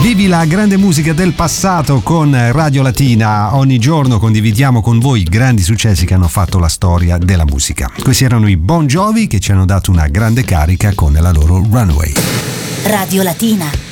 Vivi la grande musica del passato con Radio Latina. Ogni giorno condividiamo con voi i grandi successi che hanno fatto la storia della musica. Questi erano i Bon Jovi che ci hanno dato una grande carica con la loro Runaway. Radio Latina.